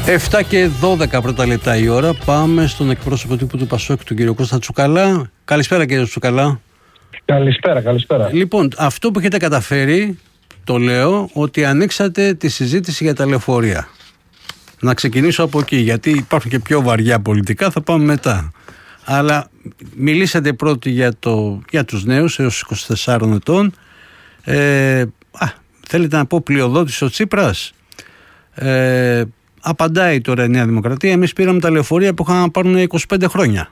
7 και 12 πρώτα λεπτά η ώρα. Πάμε στον εκπρόσωπο τύπου του Πασόκ, τον κύριο Κώστα Τσουκαλά. Καλησπέρα, κύριε Τσουκαλά. Καλησπέρα. Λοιπόν, αυτό που έχετε καταφέρει, το λέω, ότι ανοίξατε τη συζήτηση για τα λεωφορεία. Να ξεκινήσω από εκεί, γιατί υπάρχουν και πιο βαριά πολιτικά, θα πάμε μετά. Αλλά μιλήσατε πρώτοι για τους νέους έως 24 ετών. Θέλετε να πω πλειοδότης ο Τσίπρας. Απαντάει τώρα η Νέα Δημοκρατία. Εμείς πήραμε τα λεωφορεία που είχαν να πάρουν 25 χρόνια.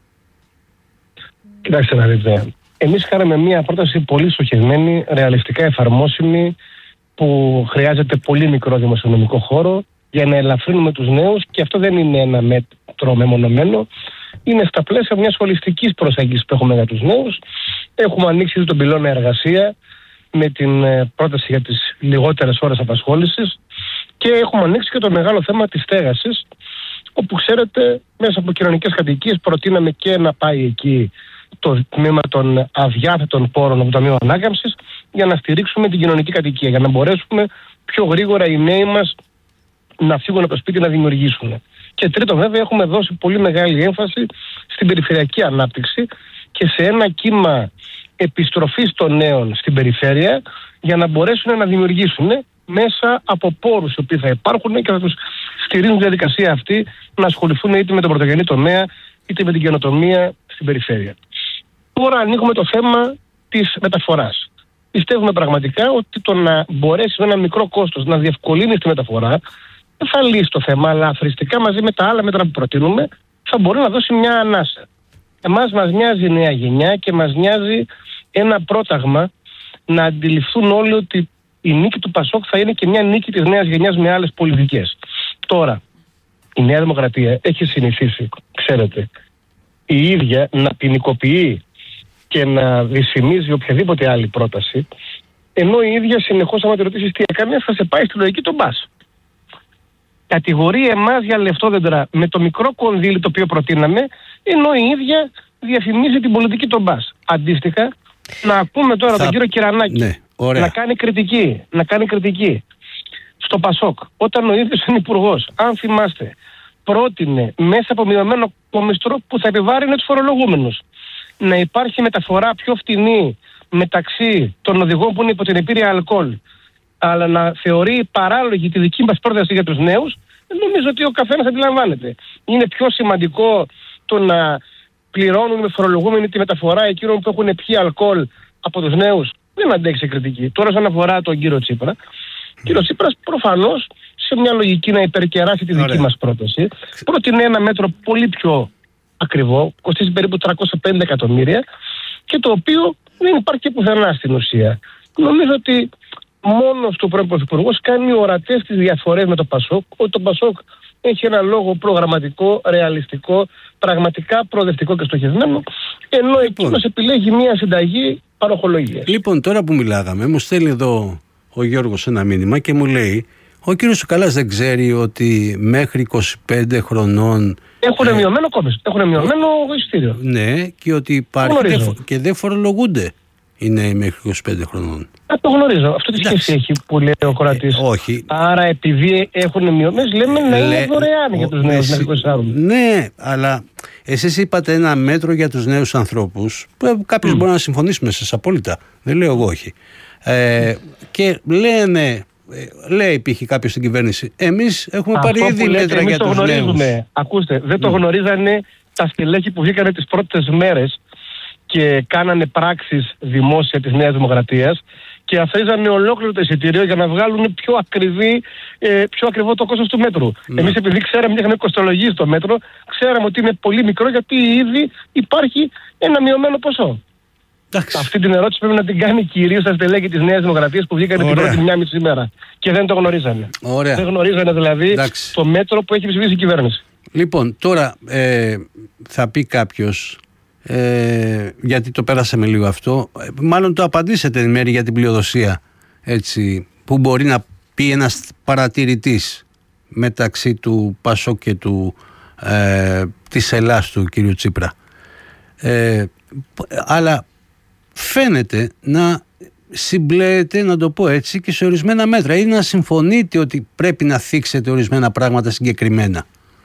Κοιτάξτε να δείτε. Εμείς κάναμε μια πρόταση πολύ στοχευμένη, ρεαλιστικά εφαρμόσιμη, που χρειάζεται πολύ μικρό δημοσιονομικό χώρο για να ελαφρύνουμε τους νέους, και αυτό δεν είναι ένα μέτρο μεμονωμένο. Είναι στα πλαίσια μιας χολιστικής προσέγγισης που έχουμε για τους νέους. Έχουμε ανοίξει τον πυλώνα εργασία με την πρόταση για τις λιγότερες ώρες απασχόλησης και έχουμε ανοίξει και το μεγάλο θέμα της στέγασης, όπου ξέρετε μέσα από κοινωνικές κατοικίες προτείναμε και να πάει εκεί το τμήμα των αδιάθετων πόρων από το Ταμείο Ανάκαμψης για να στηρίξουμε την κοινωνική κατοικία, για να μπορέσουμε πιο γρήγορα οι νέοι μας να φύγουν από το σπίτι, να δημιουργήσουν. Και τρίτον, βέβαια, έχουμε δώσει πολύ μεγάλη έμφαση στην περιφερειακή ανάπτυξη και σε ένα κύμα επιστροφής των νέων στην περιφέρεια για να μπορέσουν να δημιουργήσουν μέσα από πόρους οι οποίοι θα υπάρχουν και θα τους στηρίζουν τη διαδικασία αυτή να ασχοληθούν είτε με τον πρωτογενή τομέα είτε με την καινοτομία στην περιφέρεια. Τώρα ανοίγουμε το θέμα της μεταφοράς. Πιστεύουμε πραγματικά ότι το να μπορέσει με ένα μικρό κόστος να διευκολύνει τη μεταφορά δεν θα λύσει το θέμα, αλλά αφριστικά μαζί με τα άλλα μέτρα που προτείνουμε θα μπορεί να δώσει μια ανάσα. Εμάς μας νοιάζει η νέα γενιά και μας νοιάζει ένα πρόταγμα να αντιληφθούν όλοι ότι η νίκη του Πασόκ θα είναι και μια νίκη της νέας γενιάς με άλλες πολιτικές. Τώρα, η Νέα Δημοκρατία έχει συνηθίσει, ξέρετε, η ίδια να ποινικοποιεί και να δυσφημίζει οποιαδήποτε άλλη πρόταση, ενώ η ίδια συνεχώς, άμα τη ρωτήσεις τι έκανε, θα σε πάει στη λογική των μπας. Κατηγορεί εμάς για λεφτόδεντρα με το μικρό κονδύλι το οποίο προτείναμε, ενώ η ίδια διαφημίζει την πολιτική των μπας. Αντίστοιχα, να ακούμε τώρα τον κύριο Κυρανάκη να κάνει κριτική στο Πασόκ, όταν ο ίδιος είναι υπουργός, αν θυμάστε, πρότεινε μέσα από μειωμένο κομιστρό που θα επιβάρυνε τους φορολογούμενους να υπάρχει μεταφορά πιο φτηνή μεταξύ των οδηγών που είναι υπό την επίρρεια αλκοόλ, αλλά να θεωρεί παράλογη τη δική μας πρόταση για τους νέους. Νομίζω ότι ο καθένας αντιλαμβάνεται. Είναι πιο σημαντικό το να πληρώνουν με φορολογούμενοι τη μεταφορά εκείνων που έχουν πιει αλκοόλ από τους νέους. Δεν αντέξει κριτική. Τώρα, όσον αφορά τον κύριο Τσίπρα, ο κύριος Τσίπρας προφανώς σε μια λογική να υπερκεράσει τη δική μας πρόταση προτείνει ένα μέτρο πολύ πιο ακριβό, κοστίζει περίπου 350 εκατομμύρια και το οποίο δεν υπάρχει και πουθενά στην ουσία. Νομίζω ότι μόνος του πρώην Πρωθυπουργός κάνει ορατές τις διαφορές με το Πασόκ, ότι το Πασόκ έχει ένα λόγο προγραμματικό, ρεαλιστικό, πραγματικά προοδευτικό και στοχευμένο, ενώ εκείνος επιλέγει μια συνταγή παροχολογίας. Λοιπόν, τώρα που μιλάγαμε, μου στέλνει εδώ ο Γιώργος ένα μήνυμα και μου λέει: ο κύριος Τσουκαλάς δεν ξέρει ότι μέχρι 25 χρονών έχουν μειωμένο κόμμα, έχουν μειωμένο εισιτήριο. Ναι, και ότι υπάρχει και δεν φορολογούνται οι νέοι μέχρι 25 χρονών. Το γνωρίζω. Αυτό τι σχέση έχει που λέει ο Κορατής? Όχι. Άρα επειδή έχουν μειωμένες λέμε να είναι δωρεάν για τους νέους μέχρι 24. Ναι, αλλά εσείς είπατε ένα μέτρο για τους νέους ανθρώπους που κάποιος μπορεί να συμφωνήσει με εσείς απόλυτα. Δεν λέω εγώ όχι. Και λέει π.χ. κάποιος στην κυβέρνηση, εμείς έχουμε πάρει ήδη μέτρα για τους νέους. Ακούστε, δεν το γνωρίζανε τα στελέχη που βγήκανε τις πρώτες μέρες και κάνανε πράξεις δημόσια της Νέας Δημοκρατίας και αφρίζανε ολόκληρο το εισιτήριο για να βγάλουν πιο ακριβό το κόστος του μέτρου. Εμείς επειδή ξέραμε και είχαμε κοστολογήσει το μέτρο, ξέραμε ότι είναι πολύ μικρό γιατί ήδη υπάρχει ένα μειωμένο ποσό. Αυτή την ερώτηση πρέπει να την κάνει κυρίως τα στελέχη της Νέας Δημοκρατίας που βγήκανε την πρώτη μια μισή μέρα και δεν το γνωρίζανε. Δεν γνωρίζανε δηλαδή το μέτρο που έχει ψηφίσει η κυβέρνηση. Λοιπόν, τώρα θα πει κάποιος, γιατί το πέρασαμε λίγο αυτό, μάλλον το απαντήσετε εν μέρει για την πλειοδοσία, έτσι, που μπορεί να πει ένας παρατηρητής μεταξύ του Πασόκ και της Ελλάς του κύριου Τσίπρα. Αλλά φαίνεται να συμπλέεται, να το πω έτσι, και σε ορισμένα μέτρα, ή να συμφωνείτε ότι πρέπει να θίξετε ορισμένα πράγματα συγκεκριμένα?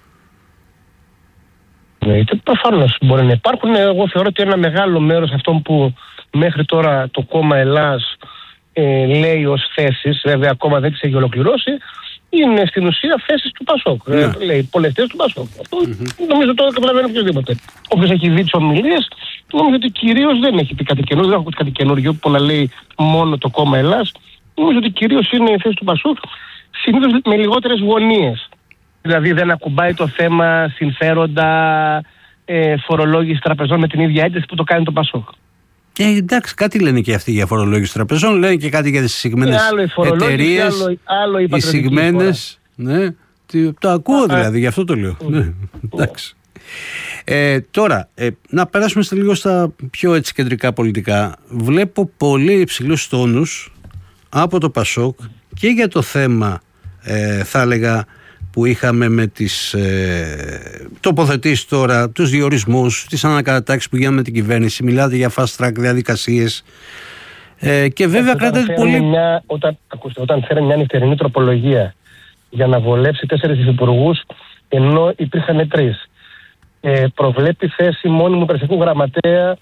Προφανώς μπορεί να υπάρχουν. Εγώ θεωρώ ότι ένα μεγάλο μέρος αυτών που μέχρι τώρα το κόμμα Ελλάς λέει ως θέσεις, βέβαια ακόμα δεν τις έχει ολοκληρώσει, είναι στην ουσία θέσεις του Πασόκ. Λέει πολλές θέσεις του Πασόκ. Αυτό νομίζω το καταλαβαίνει οποιοδήποτε. Όποιος έχει δει τις ομιλίες, νομίζω ότι κυρίως δεν έχει πει κάτι καινούργιο, δεν έχω ακούσει κάτι καινούργιο που να λέει μόνο το κόμμα Ελλάς. Νομίζω ότι κυρίως είναι η θέση του Πασόκ, συνήθως με λιγότερες γωνίες. Δηλαδή δεν ακουμπάει το θέμα συμφέροντα φορολόγηση τραπεζών με την ίδια ένταση που το κάνει το Πασόκ. Εντάξει, κάτι λένε και αυτοί για φορολόγηση τραπεζών, λένε και κάτι για τις εισηγμένες εταιρείες. Άλλο οι εισηγμένες. Ναι, το ακούω δηλαδή, γι' αυτό το λέω. Ναι, εντάξει. Τώρα, να περάσουμε λίγο στα πιο έτσι κεντρικά πολιτικά. Βλέπω πολύ υψηλούς τόνους από το Πασόκ και για το θέμα, θα έλεγα, που είχαμε με τις τοποθετήσεις τώρα, τους διορισμούς, τις ανακατατάξεις που γίνανε με την κυβέρνηση. Μιλάτε για fast track διαδικασίες και βέβαια κρατάτε πολύ... Όταν φέρνει μια νυχτερινή τροπολογία για να βολέψει 4 υφυπουργούς, ενώ υπήρχαν 3, προβλέπει θέση μόνιμου περιστατικού γραμματέα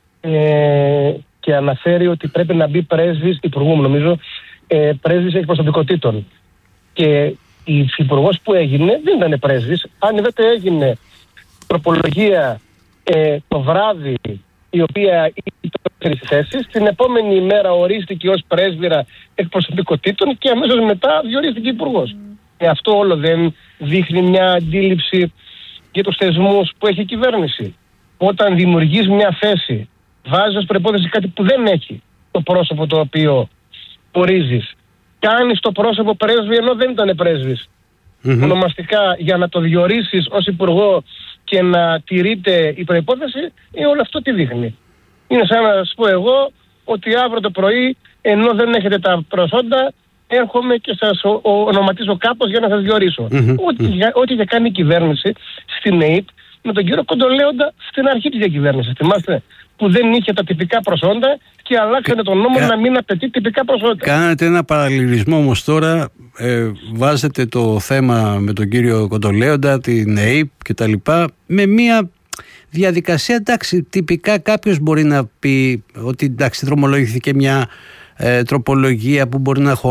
και αναφέρει ότι πρέπει να μπει πρέσβης υπουργού, νομίζω, πρέσβης εκπροσωπικότητων. Και η υφυπουργός που έγινε δεν ήταν πρέσβης. Αν είδατε, έγινε τροπολογία το βράδυ, η οποία ήταν 4 θέσεις. Την επόμενη ημέρα ορίστηκε ως πρέσβυρα εκπροσωπικότητων και αμέσως μετά διορίστηκε υπουργός. Αυτό όλο δεν δείχνει μια αντίληψη για τους θεσμούς που έχει η κυβέρνηση? Όταν δημιουργείς μια θέση, βάζεις ως προϋπόθεση κάτι που δεν έχει το πρόσωπο το οποίο ορίζεις. Κάνεις το πρόσωπο πρέσβη ενώ δεν ήταν πρέσβης. Ονομαστικά, για να το διορίσεις ως υπουργό και να τηρείται η προϋπόθεση, όλο αυτό τι δείχνει? Είναι σαν να σας πω εγώ ότι αύριο το πρωί, ενώ δεν έχετε τα προσόντα, έρχομαι και σας ονοματίζω κάπως για να σας διορίσω. Ό,τι είχε κάνει η κυβέρνηση στην ΕΕΠ με τον κύριο Κοντολέοντα στην αρχή της διακυβέρνησης. Θυμάστε, που δεν είχε τα τυπικά προσόντα και αλλάξανε τον νόμο να μην απαιτεί τυπικά προσόντα. Κάνετε ένα παραλληλισμό όμως τώρα, βάζετε το θέμα με τον κύριο Κοντολέοντα, την ΕΕΠ κτλ. Με μια διαδικασία, εντάξει, τυπικά κάποιος μπορεί να πει ότι εντάξει, δρομολογήθηκε μια τροπολογία που μπορεί να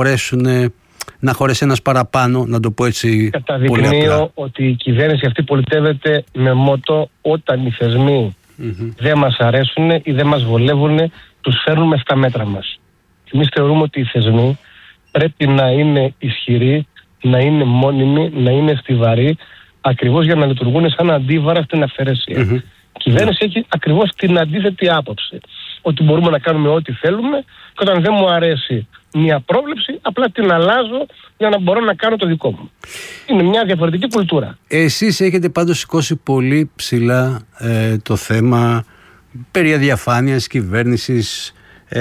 χωρέσει ένας παραπάνω, να το πω έτσι. Καταδεικνύω ότι η κυβέρνηση αυτή πολιτεύεται με μότο όταν οι θεσμοί δεν μας αρέσουν ή δεν μας βολεύουν, τους φέρνουμε στα μέτρα μας. Εμείς θεωρούμε ότι οι θεσμοί πρέπει να είναι ισχυροί, να είναι μόνιμοι, να είναι στιβαροί, ακριβώς για να λειτουργούν σαν αντίβαρα στην αυθαιρεσία. Η κυβέρνηση έχει ακριβώς την αντίθετη άποψη. Ότι μπορούμε να κάνουμε ό,τι θέλουμε και όταν δεν μου αρέσει μια πρόβλεψη, απλά την αλλάζω για να μπορώ να κάνω το δικό μου. Είναι μια διαφορετική κουλτούρα. Εσείς έχετε πάντως σηκώσει πολύ ψηλά το θέμα περί αδιαφάνειας κυβέρνησης.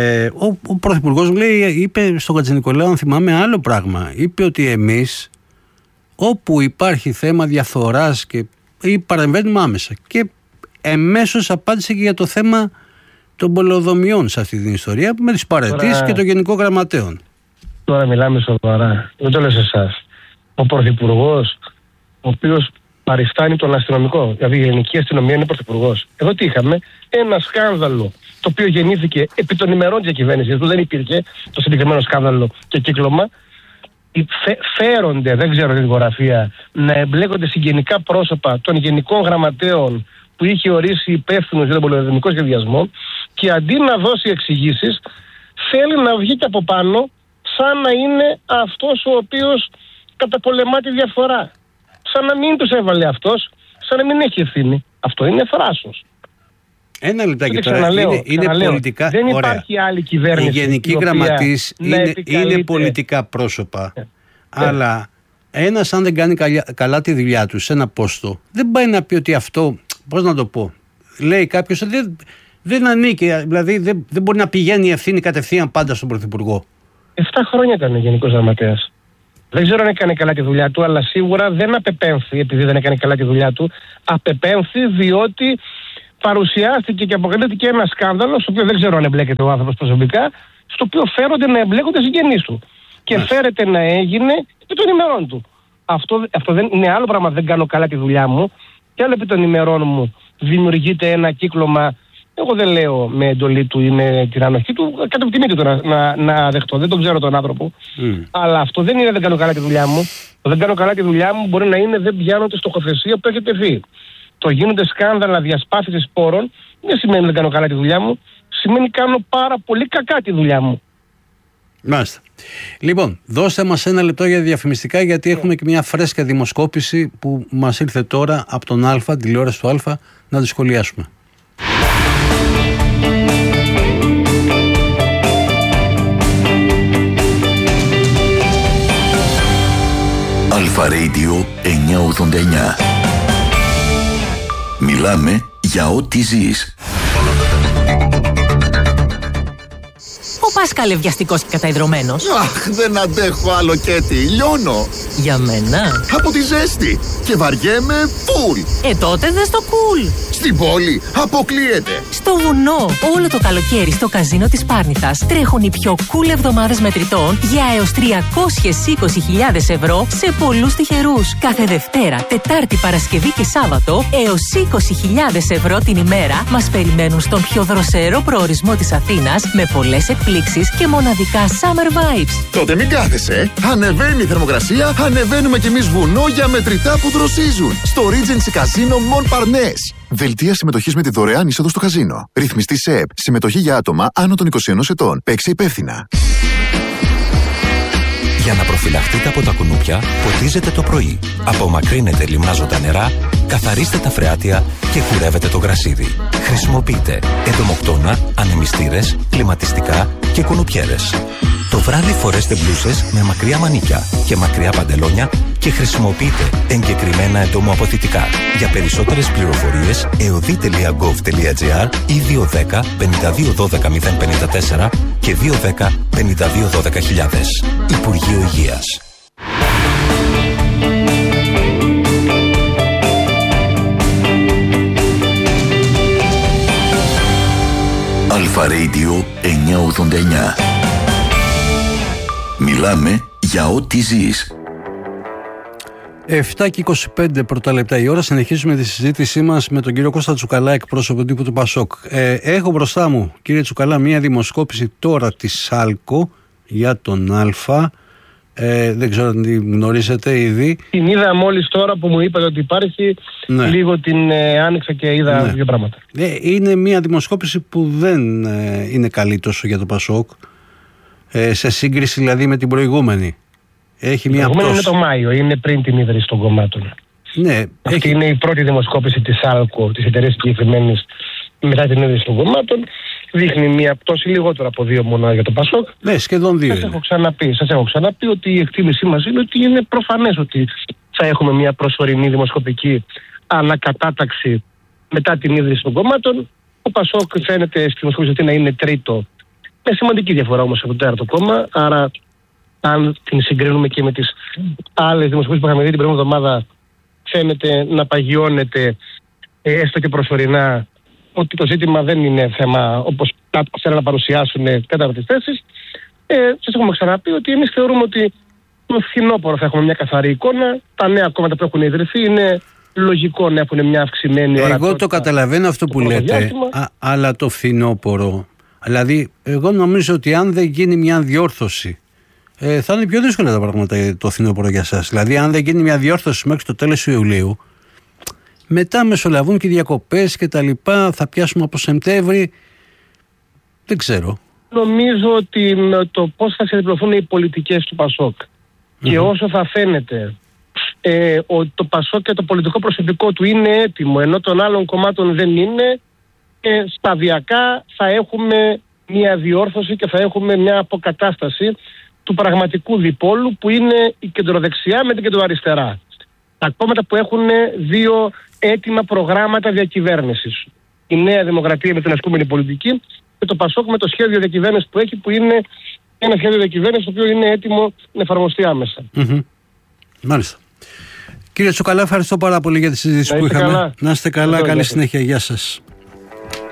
Ο Πρωθυπουργός είπε στον Χατζηνικολάου, αν θυμάμαι, άλλο πράγμα. Είπε ότι εμείς όπου υπάρχει θέμα διαφθοράς ή παρεμβαίνουμε άμεσα. Και εμέσως απάντησε και για το θέμα των πολεοδομιών σε αυτή την ιστορία με τις παραιτήσεις και των γενικών γραμματέων. Τώρα μιλάμε σοβαρά. Δεν το λέω σε εσάς. Ο Πρωθυπουργός, ο οποίος παριστάνει τον αστυνομικό, δηλαδή η ελληνική αστυνομία είναι πρωθυπουργός. Εδώ τι είχαμε? Ένα σκάνδαλο το οποίο γεννήθηκε επί των ημερών της κυβέρνησης του, δεν υπήρχε το συγκεκριμένο σκάνδαλο και κύκλωμα. Φέρονται, δεν ξέρω την γραφεία, να εμπλέκονται συγγενικά πρόσωπα των γενικών γραμματέων που είχε ορίσει υπεύθυνους για τον πολεοδομικό σχεδιασμό και αντί να δώσει εξηγήσεις, θέλει να βγει και από πάνω σαν να είναι αυτός ο οποίος καταπολεμά τη διαφθορά. Σαν να μην τους έβαλε αυτός, σαν να μην έχει ευθύνη. Αυτό είναι θράσος. Ένα λεπτάκι τώρα. Είναι πολιτικά. Δεν υπάρχει άλλη κυβέρνηση. Οι γενικοί γραμματείς είναι πολιτικά πρόσωπα. Αλλά ένας, αν δεν κάνει καλά τη δουλειά του σε ένα πόστο, δεν πάει να πει ότι αυτό, πώς να το πω, λέει κάποιος ότι δεν ανήκει. Δηλαδή δεν μπορεί να πηγαίνει η ευθύνη κατευθείαν πάντα στον Πρωθυπουργό. 7 χρόνια ήταν γενικός γραμματέας. Δεν ξέρω αν έκανε καλά τη δουλειά του, αλλά σίγουρα δεν απεπέμφθη επειδή δεν έκανε καλά τη δουλειά του. Απεπέμφθη διότι παρουσιάστηκε και αποκαλύφθηκε ένα σκάνδαλο, στο οποίο δεν ξέρω αν εμπλέκεται ο άνθρωπος προσωπικά, στο οποίο φέρονται να εμπλέκονται συγγενείς του. Και φέρεται να έγινε επί των ημερών του. Αυτό δεν είναι άλλο πράγμα. Δεν κάνω καλά τη δουλειά μου. Και άλλο επί των ημερών μου δημιουργείται ένα κύκλωμα. Εγώ δεν λέω με εντολή του ή με την ανοχή του, κάτω από τη μύτη του να δεχτώ. Δεν τον ξέρω τον άνθρωπο. Αλλά αυτό δεν είναι δεν κάνω καλά τη δουλειά μου. Το δεν κάνω καλά τη δουλειά μου μπορεί να είναι δεν πιάνω τη στοχοθεσία που έχει τεθεί. Το γίνονται σκάνδαλα διασπάθησης πόρων δεν σημαίνει δεν κάνω καλά τη δουλειά μου. Σημαίνει κάνω πάρα πολύ κακά τη δουλειά μου. Μάλιστα. Λοιπόν, δώστε μας ένα λεπτό για διαφημιστικά, γιατί έχουμε και μια φρέσκα δημοσκόπηση που μας ήρθε τώρα από τον Α, τηλεόραση του Α, να τη σχολιάσουμε. Αλφα Radio 989. Μιλάμε για ό,τι ζεις. Ο Πάσχαλε βιαστικός και καταϊδρωμένος. Αχ, δεν αντέχω άλλο Κέτι, λιώνω. Για μένα. Από τη ζέστη. Και βαριέμαι φουλ. Τότε δες το κουλ. Στην πόλη αποκλείεται. Στο βουνό, όλο το καλοκαίρι στο καζίνο της Πάρνηθας τρέχουν οι πιο cool εβδομάδες μετρητών για έως 320.000 ευρώ σε πολλούς τυχερούς. Κάθε Δευτέρα, Τετάρτη, Παρασκευή και Σάββατο έως 20.000 ευρώ την ημέρα μας περιμένουν στον πιο δροσερό προορισμό της Αθήνας με πολλές εκπλήξεις και μοναδικά summer vibes. Τότε μην κάθεσαι. Ανεβαίνει η θερμοκρασία, ανεβαίνουμε κι εμείς βουνό για μετρητά που δροσίζουν. Στο Regency Casino Mon Parnasse. Δελτία συμμετοχής με τη δωρεάν είσοδο στο καζίνο. Ρυθμιστή ΣΕΕΠ. Συμμετοχή για άτομα άνω των 21 ετών. Παίξε υπεύθυνα. Για να προφυλαχτείτε από τα κουνούπια, ποτίζετε το πρωί. Απομακρύνετε λιμνάζοντα νερά, καθαρίστε τα φρεάτια και κουρεύετε το γρασίδι. Χρησιμοποιείτε εντομοκτώνα, ανεμιστήρες, κλιματιστικά και κουνουπιέρες. Το βράδυ φορέστε μπλούσες με μακριά μανίκια και μακριά παντελόνια και χρησιμοποιείτε εγκεκριμένα εντομοαποθητικά. Για περισσότερες πληροφορίες, eodi.gov.gr ή 210 52 12 054 και 210 52 12 χιλιάδες. Υπουργείο Υγείας. Αλφα Radio 989. Μιλάμε για ό,τι ζεις. 7 και 25 πρώτα λεπτά η ώρα. Συνεχίζουμε τη συζήτησή μας με τον κύριο Κώστα Τσουκαλά, εκπρόσωπο τύπου του Πασόκ. Έχω μπροστά μου, κύριε Τσουκαλά, μια δημοσκόπηση τώρα της ΣΑΛΚΟ για τον Α. Δεν ξέρω αν την γνωρίζετε ήδη. Την είδα μόλις τώρα που μου είπατε ότι υπάρχει. Ναι. Λίγο την άνοιξα και είδα δύο πράγματα. Είναι μια δημοσκόπηση που δεν είναι καλή τόσο για το Πασόκ, σε σύγκριση δηλαδή με την προηγούμενη. Έχει μια πτώση. Είναι το Μάιο, είναι πριν την ίδρυση των κομμάτων. Ναι, αυτή είναι η πρώτη δημοσκόπηση της ΣΑΛΚΟ, της εταιρείας συγκεκριμένης, μετά την ίδρυση των κομμάτων. Δείχνει μια πτώση λιγότερο από 2 μονάδες για το Πασόκ. Ναι, σχεδόν 2. Σας έχω ξαναπεί ότι η εκτίμησή μας είναι ότι είναι προφανές ότι θα έχουμε μια προσωρινή δημοσκοπική ανακατάταξη μετά την ίδρυση των κομμάτων. Ο Πασόκ φαίνεται στη δημοσκόπηση αυτή να είναι τρίτο. Με σημαντική διαφορά όμως από το τέταρτο κόμμα. Άρα, αν την συγκρίνουμε και με τις άλλες δημοσκοπήσεις που είχαμε δει την προηγούμενη εβδομάδα, φαίνεται να παγιώνεται έστω και προσωρινά ότι το ζήτημα δεν είναι θέμα όπως θέλουν να παρουσιάσουν τέταρτες θέσεις. Σας έχουμε ξαναπεί ότι εμείς θεωρούμε ότι το φθινόπωρο θα έχουμε μια καθαρή εικόνα. Τα νέα κόμματα που έχουν ιδρυθεί είναι λογικό να έχουν μια αυξημένη ορατότητα. Εγώ το καταλαβαίνω αυτό που λέτε, αλλά το φθινόπωρο, δηλαδή εγώ νομίζω ότι αν δεν γίνει μια διόρθωση, θα είναι πιο δύσκολα τα πράγματα το φθινόπωρο για σας. Δηλαδή αν δεν γίνει μια διόρθωση μέχρι το τέλος του Ιουλίου, μετά μεσολαβούν και οι διακοπές και τα λοιπά, θα πιάσουμε από Σεπτέμβρη, δεν ξέρω. Νομίζω ότι με το πώς θα συνδυαστούν οι πολιτικές του Πασόκ και όσο θα φαίνεται ότι το Πασόκ και το πολιτικό προσωπικό του είναι έτοιμο ενώ των άλλων κομμάτων δεν είναι, σταδιακά θα έχουμε μια διόρθωση και θα έχουμε μια αποκατάσταση του πραγματικού διπόλου που είναι η κεντροδεξιά με την κεντροαριστερά. Τα κόμματα που έχουν 2 έτοιμα προγράμματα διακυβέρνησης. Η Νέα Δημοκρατία με την ασκούμενη πολιτική και το Πασόκ με το σχέδιο διακυβέρνησης που έχει, που είναι ένα σχέδιο διακυβέρνησης το οποίο είναι έτοιμο να εφαρμοστεί άμεσα. Μάλιστα. Κύριε Τσουκαλά, ευχαριστώ πάρα πολύ για τη συζήτηση που είχαμε. Καλά. Να είστε καλά, καλή συνέχεια. Γεια σας.